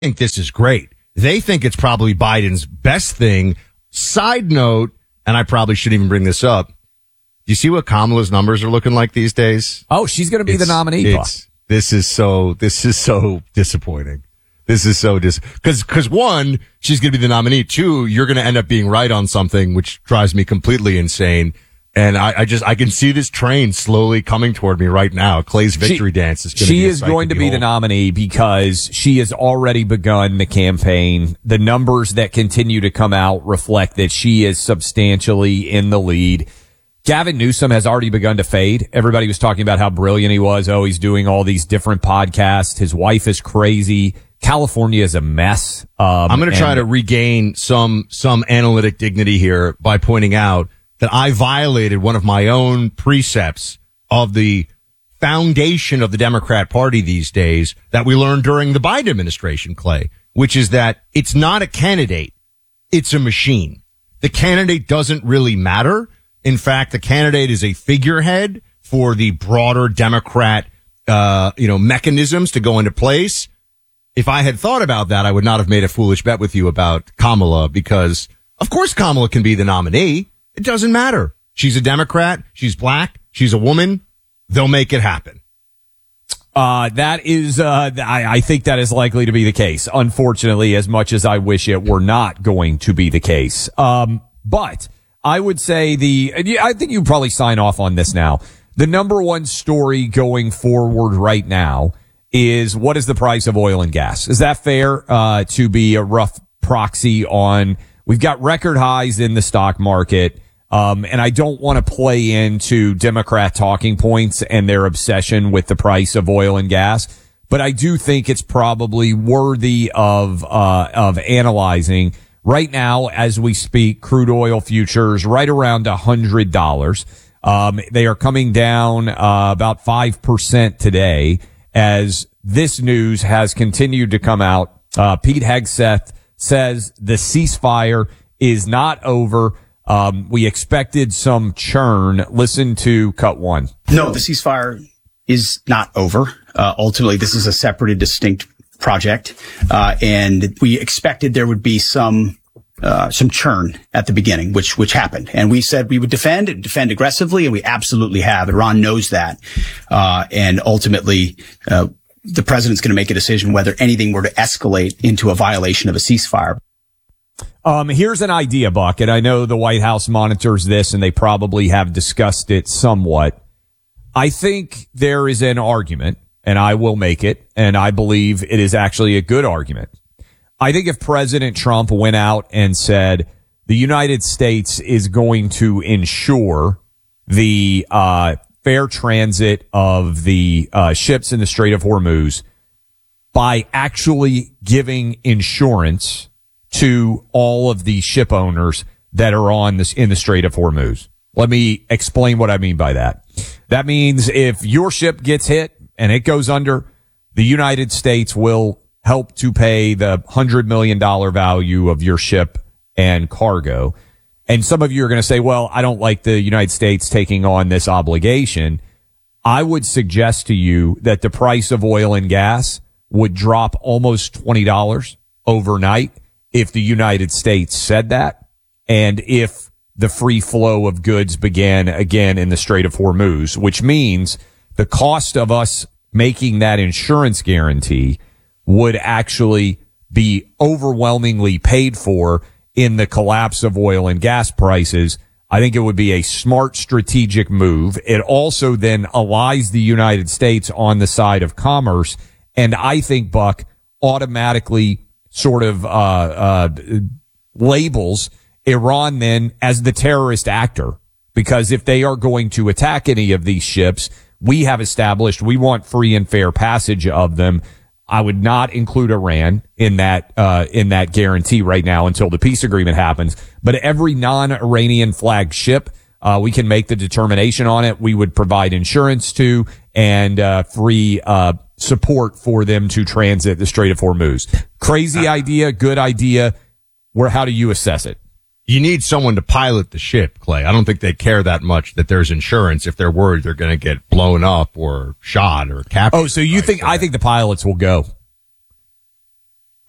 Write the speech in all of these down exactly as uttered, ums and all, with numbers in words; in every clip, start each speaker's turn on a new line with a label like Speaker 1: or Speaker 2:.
Speaker 1: think this is great. They think it's probably Biden's best thing. Side note, and I probably shouldn't even bring this up. Do you see what Kamala's numbers are looking like these days?
Speaker 2: Oh, she's going to be
Speaker 1: it's,
Speaker 2: the nominee.
Speaker 1: It's, this is so, this is so disappointing. This is so dis, cause, cause one, she's going to be the nominee. Two, you're going to end up being right on something, which drives me completely insane. And I, I just, I can see this train slowly coming toward me right now. Clay's victory
Speaker 2: she,
Speaker 1: dance is going to
Speaker 2: She
Speaker 1: be
Speaker 2: is going to be
Speaker 1: behold.
Speaker 2: the nominee because she has already begun the campaign. The numbers that continue to come out reflect that she is substantially in the lead. Gavin Newsom has already begun to fade. Everybody was talking about how brilliant he was. Oh, he's doing all these different podcasts. His wife is crazy. California is a mess. Um,
Speaker 1: I'm going to try to regain some, some analytic dignity here by pointing out that I violated one of my own precepts of the foundation of the Democrat Party these days that we learned during the Biden administration, Clay, which is that it's not a candidate. It's a machine. The candidate doesn't really matter. In fact, the candidate is a figurehead for the broader Democrat, uh, you know, mechanisms to go into place. If I had thought about that, I would not have made a foolish bet with you about Kamala because, of course, Kamala can be the nominee. It doesn't matter. She's a Democrat. She's black. She's a woman. They'll make it happen.
Speaker 2: Uh, that is, uh, I, I think that is likely to be the case. Unfortunately, as much as I wish it were not going to be the case. Um, but I would say the, I think you probably sign off on this now. The number one story going forward right now is what is the price of oil and gas? Is that fair, uh, to be a rough proxy on, we've got record highs in the stock market. Um, and I don't want to play into Democrat talking points and their obsession with the price of oil and gas, but I do think it's probably worthy of, uh, of analyzing. Right now, as we speak, crude oil futures right around a hundred dollars. Um, they are coming down, uh, about five percent today as this news has continued to come out. Uh, Pete Hegseth says the ceasefire is not over. Um, we expected some churn. Listen to cut one.
Speaker 3: No, the ceasefire is not over. Uh, ultimately, this is a separate and distinct project. Uh, and we expected there would be some, uh, some churn at the beginning, which, which happened. And we said we would defend and defend aggressively, and we absolutely have. Iran knows that. Uh, and ultimately, uh, the president's going to make a decision whether anything were to escalate into a violation of a ceasefire.
Speaker 2: Um, here's an idea, Buck, and I know the White House monitors this and they probably have discussed it somewhat. I think there is an argument, and I will make it, and I believe it is actually a good argument. I think if President Trump went out and said the United States is going to ensure the uh fair transit of the uh ships in the Strait of Hormuz by actually giving insurance to all of the ship owners that are on this in the Strait of Hormuz. Let me explain what I mean by that. That means if your ship gets hit and it goes under, the United States will help to pay the one hundred million dollars value of your ship and cargo. And some of you are going to say, well, I don't like the United States taking on this obligation. I would suggest to you that the price of oil and gas would drop almost twenty dollars overnight if the United States said that, and if the free flow of goods began again in the Strait of Hormuz, which means the cost of us making that insurance guarantee would actually be overwhelmingly paid for in the collapse of oil and gas prices. I think it would be a smart strategic move. It also then allies the United States on the side of commerce, and I think, Buck, automatically sort of uh uh labels Iran then as the terrorist actor, because if they are going to attack any of these ships, we have established we want free and fair passage of them. I would not include Iran in that uh in that guarantee right now until the peace agreement happens, but every non-Iranian flagged ship, uh we can make the determination on it. We would provide insurance to and uh free uh support for them to transit the Strait of Hormuz. Crazy idea, good idea. Where, how do you assess it?
Speaker 1: You need someone to pilot the ship, Clay. I don't think they care that much that there's insurance if they're worried they're going to get blown up or shot or captured.
Speaker 2: Oh, so you
Speaker 1: right?
Speaker 2: think,
Speaker 1: so
Speaker 2: I think the pilots will go.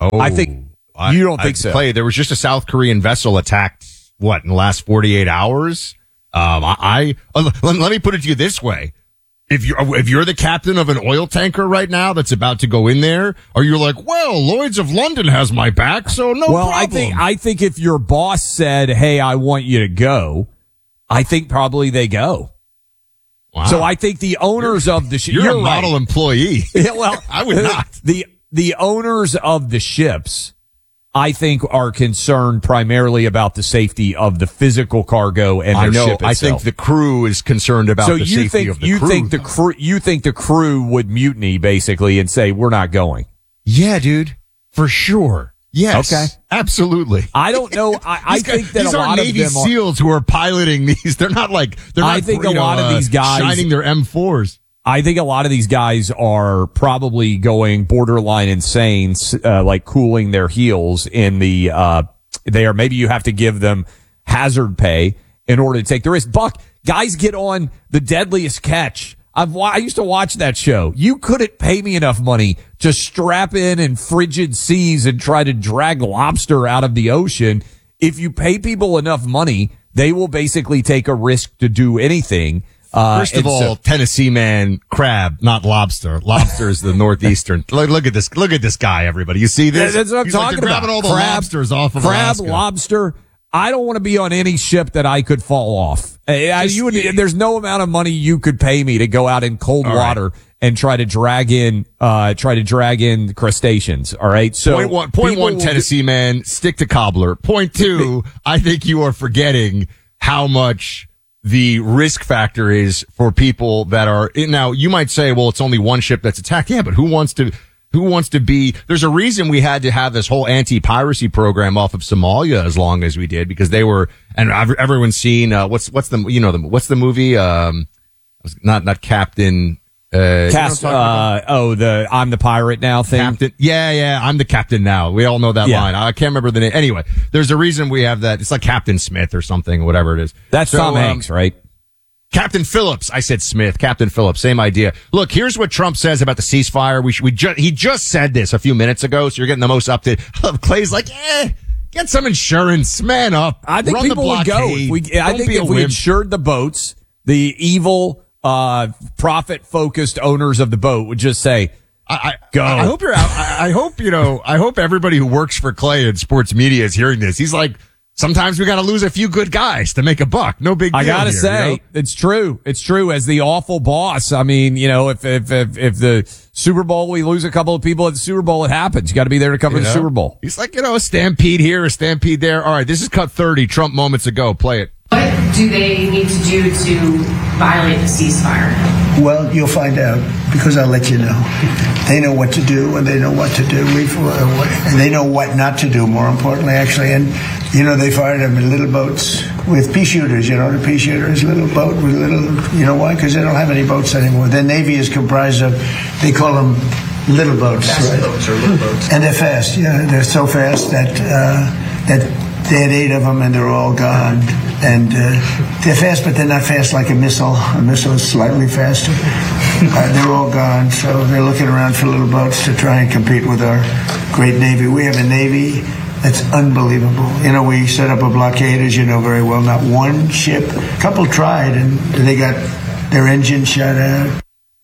Speaker 1: Oh,
Speaker 2: I think
Speaker 1: I,
Speaker 2: you don't
Speaker 1: I,
Speaker 2: think so.
Speaker 1: Clay, there was just a South Korean vessel attacked, what, in the last forty-eight hours? Um, I, I let, let me put it to you this way. If you're, if you're the captain of an oil tanker right now that's about to go in there, or you're like, well, Lloyd's of London has my back, so no
Speaker 2: well,
Speaker 1: problem.
Speaker 2: I think, I think if your boss said, hey, I want you to go, I think probably they go.
Speaker 1: Wow.
Speaker 2: So I think the owners
Speaker 1: you're,
Speaker 2: of the ship,
Speaker 1: you're,
Speaker 2: you're
Speaker 1: a model
Speaker 2: right.
Speaker 1: employee.
Speaker 2: Yeah, well,
Speaker 1: I would not.
Speaker 2: The, the owners of the ships, I think, are concerned primarily about the safety of the physical cargo and their
Speaker 1: I know.
Speaker 2: ship itself.
Speaker 1: I think the crew is concerned about
Speaker 2: so
Speaker 1: the
Speaker 2: you
Speaker 1: safety
Speaker 2: think,
Speaker 1: of the
Speaker 2: you
Speaker 1: crew.
Speaker 2: think the crew, you think the crew would mutiny basically and say, we're not going.
Speaker 1: Yeah, dude, for sure. Yes.
Speaker 2: Okay.
Speaker 1: Absolutely.
Speaker 2: I don't know. I, I
Speaker 1: These guys-
Speaker 2: think that
Speaker 1: these
Speaker 2: a
Speaker 1: are
Speaker 2: lot
Speaker 1: Navy
Speaker 2: of them are,
Speaker 1: SEALs who are piloting these. They're not like, they're not,
Speaker 2: I think
Speaker 1: you
Speaker 2: a
Speaker 1: know,
Speaker 2: lot of
Speaker 1: uh,
Speaker 2: these guys-
Speaker 1: shining their M fours.
Speaker 2: I think a lot of these guys are probably going borderline insane, uh, like cooling their heels in the, uh, there. Maybe you have to give them hazard pay in order to take the risk. Buck, guys get on The Deadliest Catch. I've, I used to watch that show. You couldn't pay me enough money to strap in in frigid seas and try to drag lobster out of the ocean. If you pay people enough money, they will basically take a risk to do anything. Uh,
Speaker 1: First of all,
Speaker 2: so,
Speaker 1: Tennessee man, crab, not lobster. Lobster is the northeastern. Look, look at this. Look at this guy, everybody. You see this?
Speaker 2: that's what I'm
Speaker 1: He's
Speaker 2: talking
Speaker 1: like, they're
Speaker 2: about.
Speaker 1: grabbing all the
Speaker 2: Crab,
Speaker 1: lobsters off of
Speaker 2: crab,
Speaker 1: Alaska.
Speaker 2: lobster. I don't want to be on any ship that I could fall off. I, you would, there's no amount of money you could pay me to go out in cold
Speaker 1: all
Speaker 2: water
Speaker 1: right.
Speaker 2: and try to drag in, uh, try to drag in crustaceans. All right. So
Speaker 1: Point one, point one Tennessee man, stick to cobbler. Point two, I think you are forgetting how much the risk factor is for people that are now. You might say, well, it's only one ship that's attacked. Yeah, but who wants to? Who wants to be? There's a reason we had to have this whole anti-piracy program off of Somalia as long as we did, because they were, and everyone's seen uh, what's what's the you know the what's the movie? Um, not not Captain. Uh,
Speaker 2: Cast,
Speaker 1: you know
Speaker 2: uh, oh, the I'm the pirate now thing.
Speaker 1: Captain. Yeah, yeah, I'm the captain now. We all know that
Speaker 2: Yeah.
Speaker 1: line. I can't remember the name. Anyway, there's a reason we have that. It's like Captain Smith or something, whatever it is.
Speaker 2: That's
Speaker 1: So,
Speaker 2: Tom
Speaker 1: um,
Speaker 2: Hanks, right?
Speaker 1: Captain Phillips. I said Smith. Captain Phillips. Same idea. Look, here's what Trump says about the ceasefire. We, sh- we just, he just said this a few minutes ago, so you're getting the most up to. Clay's like, eh, get some insurance, man up.
Speaker 2: I think
Speaker 1: run
Speaker 2: people
Speaker 1: the
Speaker 2: would go.
Speaker 1: blockade.
Speaker 2: If we, I
Speaker 1: Don't
Speaker 2: think
Speaker 1: be a
Speaker 2: if we
Speaker 1: wimp.
Speaker 2: insured the boats, the evil, uh, profit-focused owners of the boat would just say,
Speaker 1: I, I,
Speaker 2: Go.
Speaker 1: I hope you're out. I, I hope, you know, I hope everybody who works for Clay in sports media is hearing this. He's like, sometimes we got to lose a few good guys to make a buck. No big deal.
Speaker 2: I gotta
Speaker 1: here,
Speaker 2: say,
Speaker 1: you know?
Speaker 2: it's true. It's true. As the awful boss, I mean, you know, if if if, if the Super Bowl, we lose a couple of people at the Super Bowl, it happens. You got to be there to cover
Speaker 1: You
Speaker 2: the
Speaker 1: know?
Speaker 2: Super Bowl.
Speaker 1: He's like, you know, a stampede here, a stampede there. All right, this is cut thirty. Trump moments ago. Play it.
Speaker 4: What do they need to do to violate the ceasefire?
Speaker 5: Well, you'll find out because I'll let you know. They know what to do and they know what to do. We've, uh, and they know what not to do, more importantly, actually. And, you know, they fired them in little boats with pea shooters, you know, the pea shooters, little boat with little, you know why? Because they don't have any boats anymore. The Navy is comprised of, they call them little boats.
Speaker 4: Fast
Speaker 5: right?
Speaker 4: boats or little boats.
Speaker 5: And they're fast, yeah. They're so fast that, uh, that, they had eight of them, and they're all gone. And uh, they're fast, but they're not fast like a missile. A missile is slightly faster. Uh, they're all gone, so they're looking around for little boats to try and compete with our great Navy. We have a Navy that's unbelievable. You know, we set up a blockade, as you know very well. Not one ship. A couple tried, and they got their engine shut out.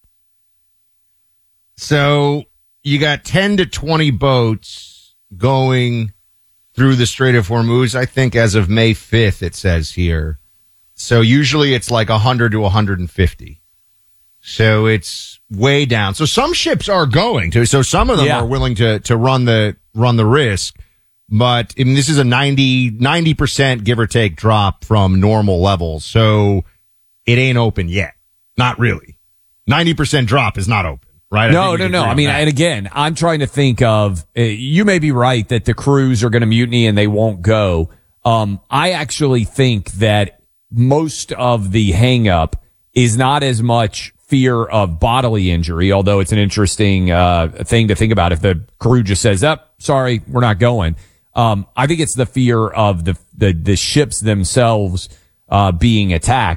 Speaker 1: So you got ten to twenty boats going through the Strait of Hormuz, I think, as of May fifth, it says here. So usually it's like one hundred to one hundred fifty. So it's way down. So some ships are going to, so some of them
Speaker 2: Yeah.
Speaker 1: are willing to, to run the, run the risk. But I mean, this is a ninety, ninety percent give or take drop from normal levels. So it ain't open yet. Not really. ninety percent drop is not open. Right?
Speaker 2: No, no, no. I mean, and again, I'm trying to think of, uh, you may be right that the crews are going to mutiny and they won't go. Um, I actually think that most of the hang up is not as much fear of bodily injury, although it's an interesting, uh, thing to think about. If the crew just says, up, oh, sorry, we're not going. Um, I think it's the fear of the, the, the ships themselves, uh, being attacked.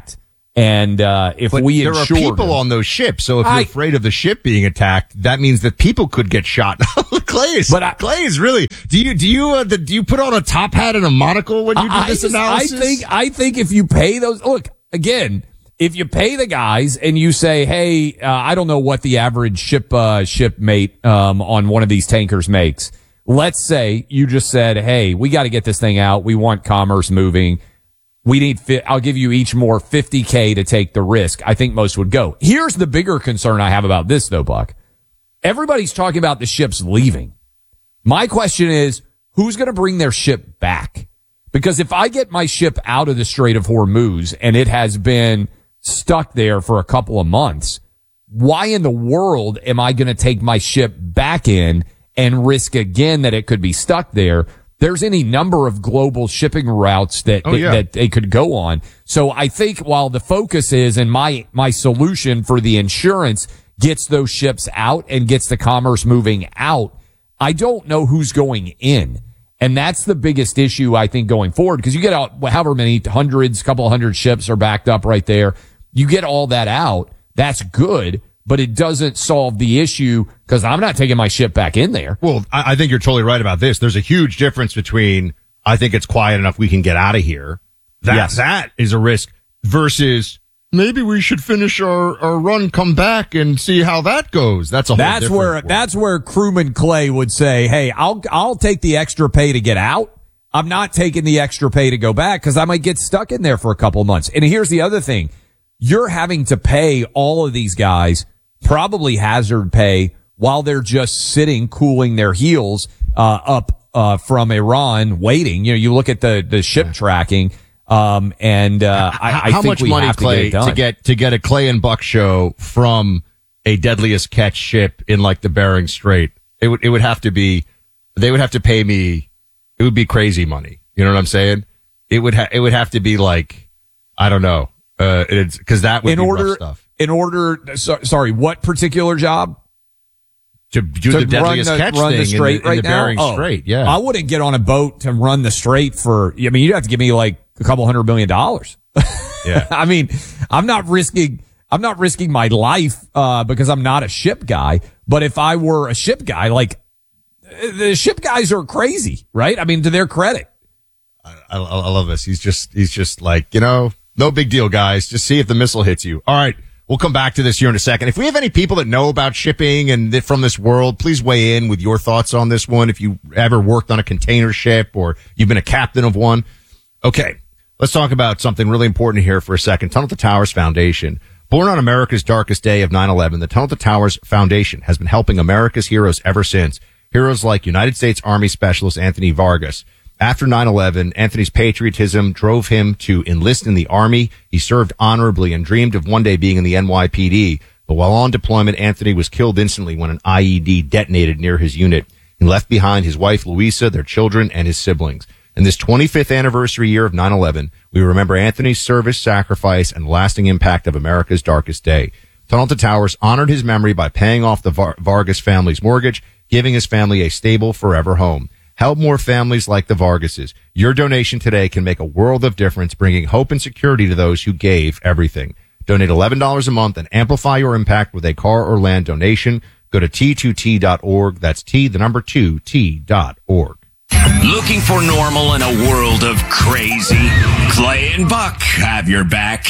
Speaker 2: And uh, if
Speaker 1: but
Speaker 2: we
Speaker 1: there are
Speaker 2: insured
Speaker 1: people
Speaker 2: him,
Speaker 1: on those ships, so if you're
Speaker 2: I-
Speaker 1: afraid of the ship being attacked, that means that people could get shot. Clay is,
Speaker 2: But I-
Speaker 1: Clay is really. Do you do you uh, the, do you put on a top hat and a monocle when you do
Speaker 2: I,
Speaker 1: this
Speaker 2: just-
Speaker 1: analysis?
Speaker 2: I think I think if you pay those, look again, if you pay the guys and you say, hey, uh, I don't know what the average ship uh, shipmate um, on one of these tankers makes. Let's say you just said, hey, we got to get this thing out. We want commerce moving. We need, fi- I'll give you each more fifty K to take the risk. I think most would go. Here's the bigger concern I have about this though, Buck. Everybody's talking about the ships leaving. My question is, who's going to bring their ship back? Because if I get my ship out of the Strait of Hormuz and it has been stuck there for a couple of months, why in the world am I going to take my ship back in and risk again that it could be stuck there? There's any number of global shipping routes that,
Speaker 1: Oh,
Speaker 2: that,
Speaker 1: yeah.
Speaker 2: that they could go on. So I think while the focus is, and my, my solution for the insurance gets those ships out and gets the commerce moving out, I don't know who's going in. And that's the biggest issue, I think, going forward, because you get out however many hundreds, couple hundred ships are backed up right there. You get all that out. That's good, but it doesn't solve the issue because I'm not taking my ship back in there.
Speaker 1: Well, I, I think you're totally right about this. There's a huge difference between I think it's quiet enough we can get out of here. That
Speaker 2: Yes.
Speaker 1: that is a risk versus maybe we should finish our, our run, come back and see how that goes. That's a whole
Speaker 2: That's
Speaker 1: different
Speaker 2: where
Speaker 1: world.
Speaker 2: that's where crewman Clay would say, "Hey, I'll I'll take the extra pay to get out. I'm not taking the extra pay to go back because I might get stuck in there for a couple months." And here's the other thing: you're having to pay all of these guys probably hazard pay while they're just sitting, cooling their heels uh, up uh, from Iran, waiting. You know, you look at the the ship tracking. Um, and, uh, I, I
Speaker 1: how
Speaker 2: think
Speaker 1: much
Speaker 2: we
Speaker 1: money,
Speaker 2: have
Speaker 1: Clay,
Speaker 2: to get it done.
Speaker 1: to get to get a Clay and Buck show from a deadliest catch ship in like the Bering Strait? It would it would have to be, they would have to pay me. It would be crazy money. You know what I'm saying? It would ha- it would have to be like, I don't know, uh, it's because that would
Speaker 2: in
Speaker 1: be
Speaker 2: order,
Speaker 1: rough stuff.
Speaker 2: in order, so, sorry, what particular job?
Speaker 1: To do
Speaker 2: To
Speaker 1: the deadliest
Speaker 2: run the,
Speaker 1: catch
Speaker 2: run
Speaker 1: thing
Speaker 2: the strait
Speaker 1: in the,
Speaker 2: right
Speaker 1: in the
Speaker 2: now?
Speaker 1: Bering
Speaker 2: Oh,
Speaker 1: Strait. Yeah,
Speaker 2: I wouldn't get on a boat to run the strait for, I mean, you'd have to give me like a couple hundred million dollars.
Speaker 1: yeah.
Speaker 2: I mean, I'm not risking, I'm not risking my life, uh, because I'm not a ship guy. But if I were a ship guy, like the ship guys are crazy, right? I mean, to their credit.
Speaker 1: I, I, I love this. He's just, he's just like, you know, no big deal, guys. Just see if the missile hits you. All right. We'll come back to this here in a second. If we have any people that know about shipping and th- from this world, please weigh in with your thoughts on this one. If you ever worked on a container ship or you've been a captain of one. Okay. Let's talk about something really important here for a second. Tunnel to Towers Foundation. Born on America's darkest day of nine eleven, the Tunnel to Towers Foundation has been helping America's heroes ever since. Heroes like United States Army Specialist Anthony Vargas. After nine eleven, Anthony's patriotism drove him to enlist in the Army. He served honorably and dreamed of one day being in the N Y P D. But while on deployment, Anthony was killed instantly when an I E D detonated near his unit. He left behind his wife, Louisa, their children, and his siblings. In this twenty-fifth anniversary year of nine eleven, we remember Anthony's service, sacrifice, and lasting impact of America's darkest day. Tunnel to Towers honored his memory by paying off the Var- Vargas family's mortgage, giving his family a stable, forever home. Help more families like the Vargases. Your donation today can make a world of difference, bringing hope and security to those who gave everything. Donate eleven dollars a month and amplify your impact with a car or land donation. Go to T two T dot org. That's T, the number two, T dot org.
Speaker 6: Looking for normal in a world of crazy? Clay and Buck have your back.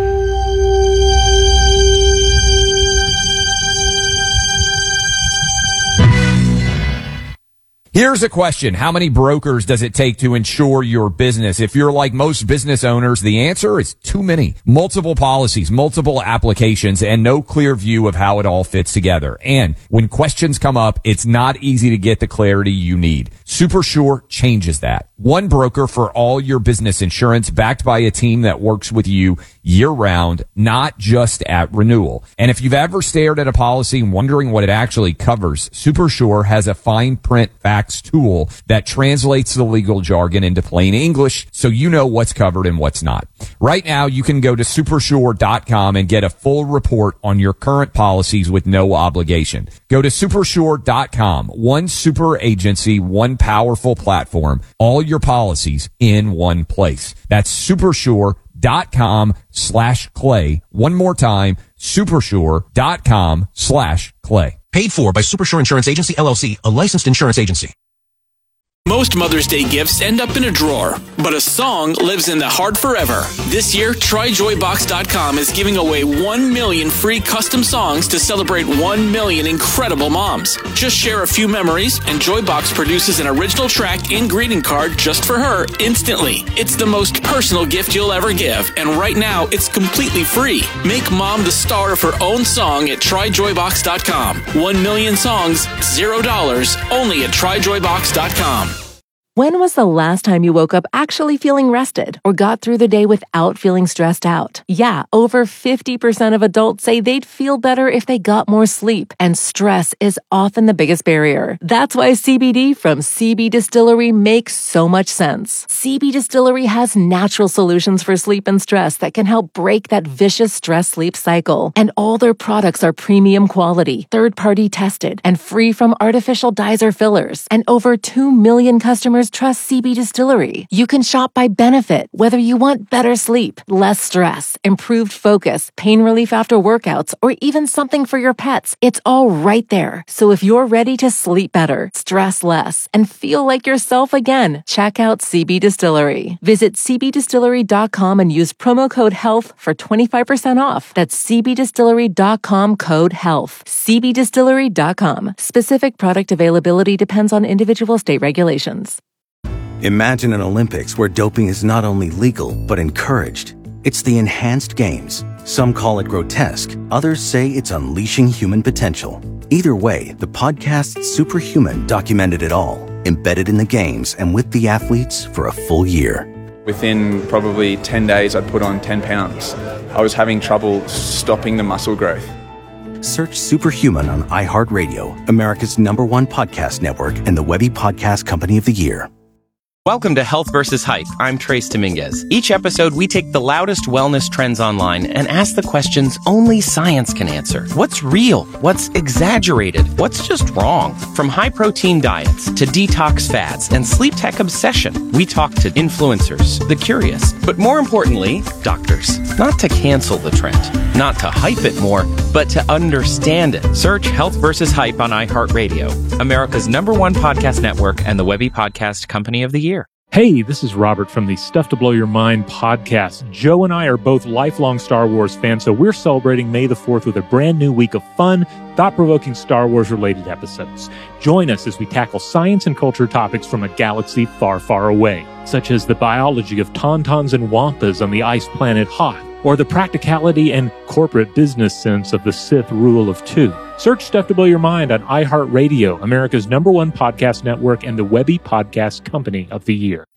Speaker 2: Here's a question. How many brokers does it take to insure your business? If you're like most business owners, the answer is too many. Multiple policies, multiple applications, and no clear view of how it all fits together. And when questions come up, it's not easy to get the clarity you need. SuperSure changes that. One broker for all your business insurance, backed by a team that works with you year-round, not just at renewal. And if you've ever stared at a policy wondering what it actually covers, SuperSure has a fine print facts tool that translates the legal jargon into plain English so you know what's covered and what's not. Right now, you can go to supersure dot com and get a full report on your current policies with no obligation. Go to supersure dot com. One super agency, one powerful platform, all your policies in one place. That's supersure supersure.com slash clay. One more time, supersure.com slash clay.
Speaker 7: Paid for by Supersure Insurance Agency, L L C, a licensed insurance agency.
Speaker 8: Most Mother's Day gifts end up in a drawer, but a song lives in the heart forever. This year, try joy box dot com is giving away one million free custom songs to celebrate one million incredible moms. Just share a few memories, and Joybox produces an original track and greeting card just for her instantly. It's the most personal gift you'll ever give, and right now, it's completely free. Make mom the star of her own song at try joy box dot com. One million songs, zero dollars, only at try joy box dot com.
Speaker 9: When was the last time you woke up actually feeling rested or got through the day without feeling stressed out? Yeah, over fifty percent of adults say they'd feel better if they got more sleep, and stress is often the biggest barrier. That's why C B D from C B Distillery makes so much sense. C B Distillery has natural solutions for sleep and stress that can help break that vicious stress-sleep cycle. And all their products are premium quality, third-party tested, and free from artificial dyes or fillers. And over two million customers trust C B Distillery. You can shop by benefit, whether you want better sleep, less stress, improved focus, pain relief after workouts, or even something for your pets. It's all right there. So if you're ready to sleep better, stress less, and feel like yourself again, check out C B Distillery. Visit c b distillery dot com and use promo code HEALTH for twenty-five percent off. That's c b distillery dot com code HEALTH. c b distillery dot com. Specific product availability depends on individual state regulations.
Speaker 10: Imagine an Olympics where doping is not only legal, but encouraged. It's the Enhanced Games. Some call it grotesque. Others say it's unleashing human potential. Either way, the podcast Superhuman documented it all, embedded in the games and with the athletes for a full year.
Speaker 11: Within probably ten days, I'd put on ten pounds. I was having trouble stopping the muscle growth.
Speaker 10: Search Superhuman on iHeartRadio, America's number one podcast network and the Webby Podcast Company of the Year.
Speaker 12: Welcome to Health versus Hype. I'm Trace Dominguez. Each episode, we take the loudest wellness trends online and ask the questions only science can answer. What's real? What's exaggerated? What's just wrong? From high-protein diets to detox fads and sleep tech obsession, we talk to influencers, the curious, but more importantly, doctors. Not to cancel the trend, not to hype it more, but to understand it. Search Health versus Hype on iHeartRadio, America's number one podcast network and the Webby Podcast Company of the Year.
Speaker 13: Hey, this is Robert from the Stuff to Blow Your Mind podcast. Joe and I are both lifelong Star Wars fans, so we're celebrating May the fourth with a brand new week of fun, thought-provoking Star Wars-related episodes. Join us as we tackle science and culture topics from a galaxy far, far away, such as the biology of tauntauns and wampas on the ice planet Hoth, or the practicality and corporate business sense of the Sith rule of two. Search Stuff to Blow Your Mind on iHeartRadio, America's number one podcast network and the Webby Podcast Company of the Year.